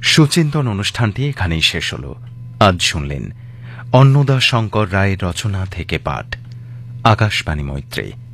সুচিন্তন অনুষ্ঠানটি এখানেই শেষ হল। আজ শুনলেন অন্নদা শঙ্কর রায়ের রচনা থেকে পাঠ। আকাশবাণী মৈত্রী।